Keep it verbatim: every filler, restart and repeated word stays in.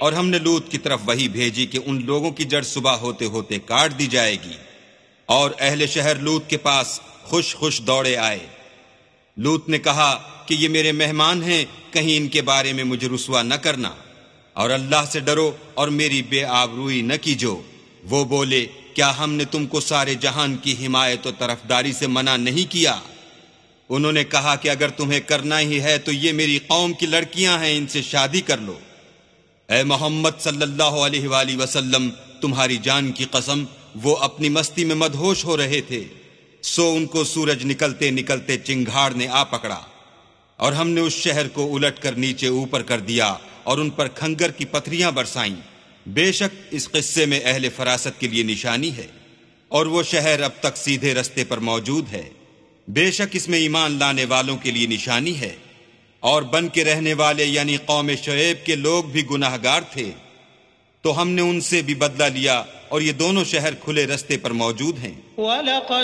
اور ہم نے لوط کی طرف وحی بھیجی کہ ان لوگوں کی جڑ صبح ہوتے ہوتے کاٹ دی جائے گی، اور اہل شہر لوط کے پاس خوش خوش دوڑے آئے۔ لوط نے کہا کہ یہ میرے مہمان ہیں، کہیں ان کے بارے میں مجھے رسوا نہ کرنا، اور اللہ سے ڈرو اور میری بے آبروئی نہ کیجو۔ وہ بولے کیا ہم نے تم کو سارے جہان کی حمایت و طرفداری سے منع نہیں کیا؟ انہوں نے کہا کہ اگر تمہیں کرنا ہی ہے تو یہ میری قوم کی لڑکیاں ہیں، ان سے شادی کر لو۔ اے محمد صلی اللہ علیہ وآلہ وسلم، تمہاری جان کی قسم وہ اپنی مستی میں مدہوش ہو رہے تھے، سو ان کو سورج نکلتے نکلتے چنگھاڑ نے آ پکڑا، اور ہم نے اس شہر کو الٹ کر نیچے اوپر کر دیا اور ان پر کھنگر کی پتھریاں برسائیں۔ بے شک اس قصے میں اہل فراست کے لیے نشانی ہے، اور وہ شہر اب تک سیدھے رستے پر موجود ہے۔ بے شک اس میں ایمان لانے والوں کے لیے نشانی ہے، اور بن کے رہنے والے یعنی قوم شعیب کے لوگ بھی گناہ گار تھے، تو ہم نے ان سے بھی بدلہ لیا، اور یہ دونوں شہر کھلے رستے پر موجود ہیں۔ وَلَقَدْ